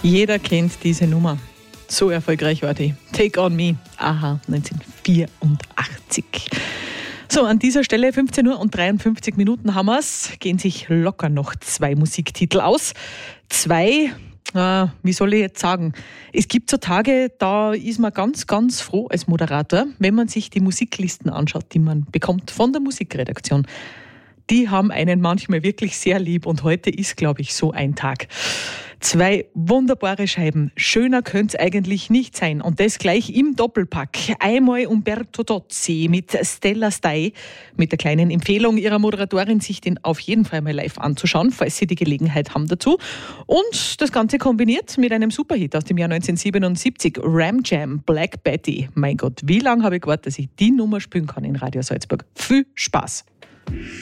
Jeder kennt diese Nummer. So erfolgreich war die. Take on Me, Aha, 1984. So, an dieser Stelle 15 Uhr und 53 Minuten haben wir es. Gehen sich locker noch 2 Musiktitel aus. 2, wie soll ich jetzt sagen? Es gibt so Tage, da ist man ganz, ganz froh als Moderator, wenn man sich die Musiklisten anschaut, die man bekommt von der Musikredaktion. Die haben einen manchmal wirklich sehr lieb und heute ist, glaube ich, so ein Tag. 2 wunderbare Scheiben. Schöner könnte es eigentlich nicht sein. Und das gleich im Doppelpack. Einmal Umberto Tozzi mit Stella Stay, mit der kleinen Empfehlung ihrer Moderatorin, sich den auf jeden Fall mal live anzuschauen, falls sie die Gelegenheit haben dazu. Und das Ganze kombiniert mit einem Superhit aus dem Jahr 1977, Ram Jam, Black Betty. Mein Gott, wie lange habe ich gewartet, dass ich die Nummer spielen kann in Radio Salzburg. Viel Spaß!